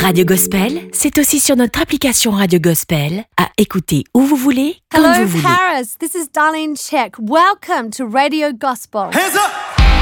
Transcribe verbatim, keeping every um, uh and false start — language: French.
Radio Gospel, c'est aussi sur notre application Radio Gospel, à écouter où vous voulez, quand Hello vous voulez. Paris, this is Darlene Check. Welcome to Radio Gospel. Hands up!